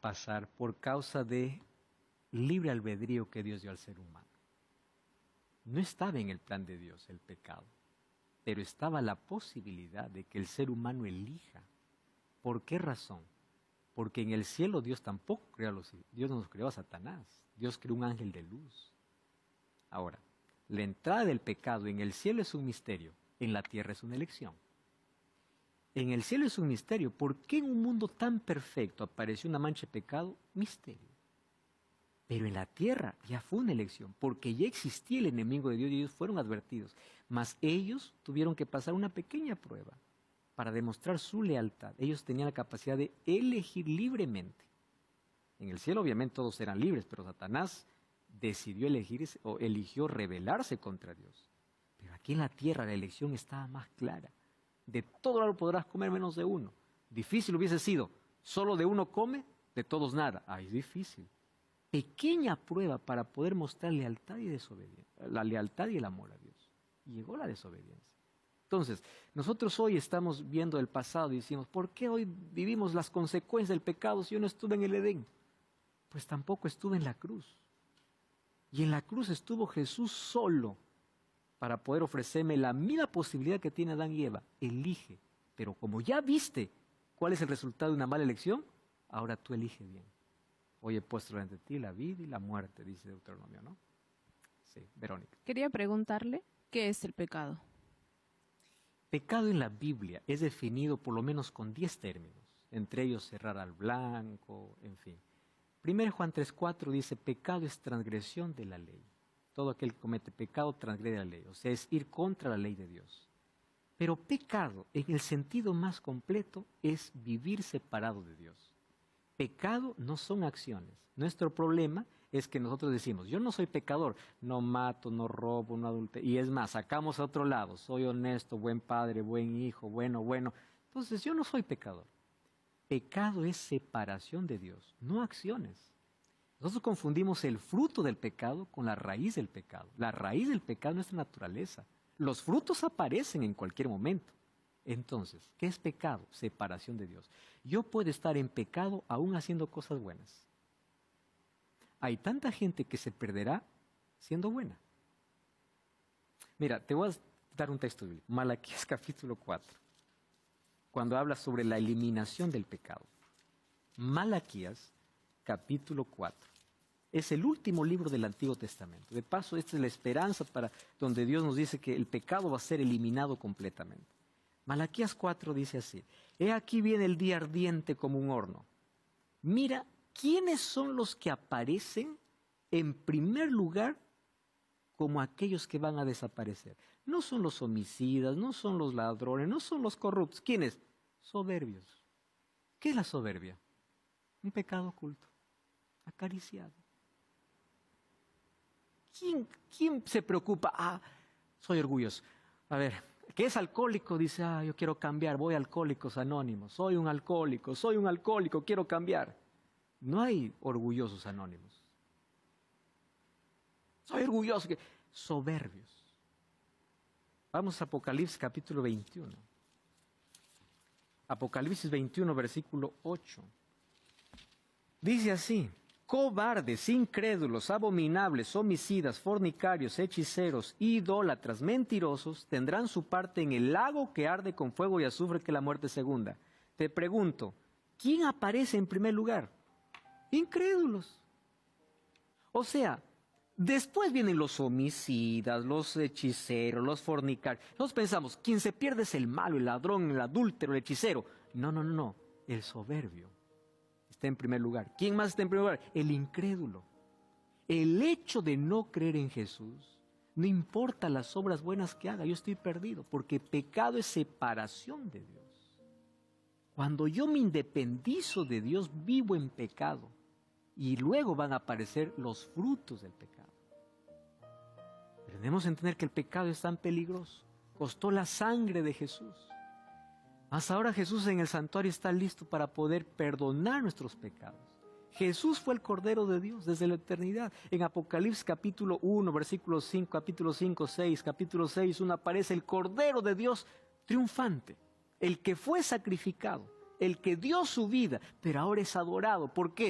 pasar por causa de libre albedrío que Dios dio al ser humano. No estaba en el plan de Dios el pecado, pero estaba la posibilidad de que el ser humano elija. ¿Por qué razón? Porque en el cielo Dios tampoco creó a los hijos. Dios no nos creó a Satanás. Dios creó un ángel de luz. Ahora, la entrada del pecado en el cielo es un misterio, en la tierra es una elección. En el cielo es un misterio. ¿Por qué en un mundo tan perfecto apareció una mancha de pecado? Misterio. Pero en la tierra ya fue una elección, porque ya existía el enemigo de Dios y ellos fueron advertidos. Mas ellos tuvieron que pasar una pequeña prueba para demostrar su lealtad. Ellos tenían la capacidad de elegir libremente. En el cielo obviamente todos eran libres, pero Satanás decidió elegir o eligió rebelarse contra Dios. Pero aquí en la tierra la elección estaba más clara. De todo árbol podrás comer menos de uno. Difícil hubiese sido, solo de uno come, de todos nada. Ay, es difícil. Pequeña prueba para poder mostrar lealtad y desobediencia, la lealtad y el amor a Dios. Y llegó la desobediencia. Entonces, nosotros hoy estamos viendo el pasado y decimos, ¿por qué hoy vivimos las consecuencias del pecado si yo no estuve en el Edén? Pues tampoco estuve en la cruz. Y en la cruz estuvo Jesús solo para poder ofrecerme la misma posibilidad que tiene Adán y Eva. Elige, pero como ya viste cuál es el resultado de una mala elección, ahora tú elige bien. Hoy he puesto delante de ti la vida y la muerte, dice Deuteronomio, ¿no? Sí, Verónica. Quería preguntarle, ¿qué es el pecado? Pecado en la Biblia es definido por lo menos con 10 términos, entre ellos cerrar al blanco, en fin. 1 Juan 3:4 dice, pecado es transgresión de la ley. Todo aquel que comete pecado transgrede la ley, o sea, es ir contra la ley de Dios. Pero pecado, en el sentido más completo, es vivir separado de Dios. Pecado no son acciones. Nuestro problema es que nosotros decimos, yo no soy pecador, no mato, no robo, no adultero. Y es más, sacamos a otro lado, soy honesto, buen padre, buen hijo, bueno. Entonces yo no soy pecador. Pecado es separación de Dios, no acciones. Nosotros confundimos el fruto del pecado con la raíz del pecado. La raíz del pecado es nuestra naturaleza. Los frutos aparecen en cualquier momento. Entonces, ¿qué es pecado? Separación de Dios. Yo puedo estar en pecado aún haciendo cosas buenas. Hay tanta gente que se perderá siendo buena. Mira, te voy a dar un texto bíblico. Malaquías capítulo 4. Cuando habla sobre la eliminación del pecado. Malaquías capítulo 4. Es el último libro del Antiguo Testamento. De paso, esta es la esperanza para donde Dios nos dice que el pecado va a ser eliminado completamente. Malaquías 4 dice así, he aquí viene el día ardiente como un horno. Mira, ¿quiénes son los que aparecen en primer lugar como aquellos que van a desaparecer? No son los homicidas, no son los ladrones, no son los corruptos. ¿Quiénes? Soberbios. ¿Qué es la soberbia? Un pecado oculto, acariciado. ¿Quién se preocupa? Ah, soy orgulloso. A ver, ¿qué es alcohólico? Dice, yo quiero cambiar, voy a Alcohólicos Anónimos, soy un alcohólico, quiero cambiar. No hay orgullosos anónimos. Soy orgulloso. Soberbios. Vamos a Apocalipsis capítulo 21. Apocalipsis 21, versículo 8. Dice así, cobardes, incrédulos, abominables, homicidas, fornicarios, hechiceros, idólatras, mentirosos, tendrán su parte en el lago que arde con fuego y azufre, que es la muerte segunda. Te pregunto, ¿quién aparece en primer lugar? Incrédulos. O sea, después vienen los homicidas, los hechiceros, los fornicarios. Nosotros pensamos, quien se pierde es el malo, el ladrón, el adúltero, el hechicero. No, el soberbio está en primer lugar. ¿Quién más está en primer lugar? El incrédulo. El hecho de no creer en Jesús, no importa las obras buenas que haga, yo estoy perdido, porque pecado es separación de Dios. Cuando yo me independizo de Dios, vivo en pecado. Y luego van a aparecer los frutos del pecado. Pero debemos entender que el pecado es tan peligroso. Costó la sangre de Jesús. Mas ahora Jesús en el santuario está listo para poder perdonar nuestros pecados. Jesús fue el Cordero de Dios desde la eternidad. En Apocalipsis capítulo 1, versículo 5, capítulo 5, 6, capítulo 6, 1 aparece el Cordero de Dios triunfante. El que fue sacrificado, el que dio su vida, pero ahora es adorado. ¿Por qué?